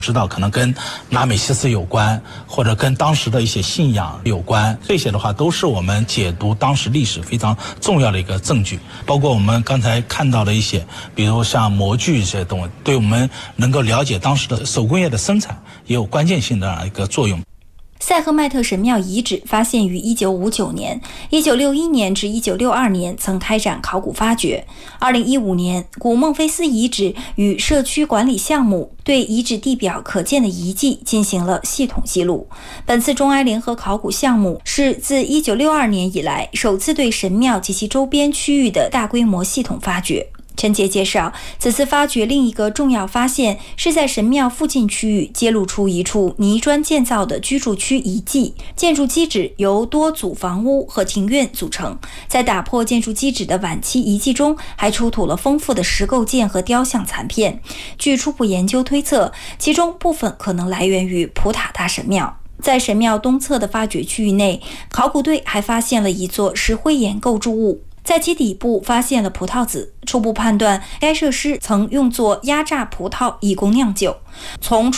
知道可能跟拉美西斯有关，或者跟当时的一些信仰有关，这些的话都是我们解读当时历史非常重要的一个证据。包括我们刚才看到的一些，比如像模具这些东西，对我们能够了解当时的手工业的生产也有关键性的一个作用。 塞赫迈特神庙遗址发现于1959年，1961年至1962年曾开展考古发掘。2015年，古孟菲斯遗址与社区管理项目对遗址地表可见的遗迹进行了系统记录。本次中埃联合考古项目是自1962年以来首次对神庙及其周边区域的大规模系统发掘。陈杰介绍，此次发掘另一个重要发现是在神庙附近区域揭露出一处泥砖建造的居住区遗迹，建筑基址由多组房屋和庭院组成。在打破建筑基址的晚期遗迹中，还出土了丰富的石构件和雕像残片。据初步研究推测，其中部分可能来源于普塔大神庙。在神庙东侧的发掘区域内，考古队还发现了一座石灰岩构筑物，在其底部发现了葡萄籽，初步判断该设施曾用作压榨葡萄以供酿酒。从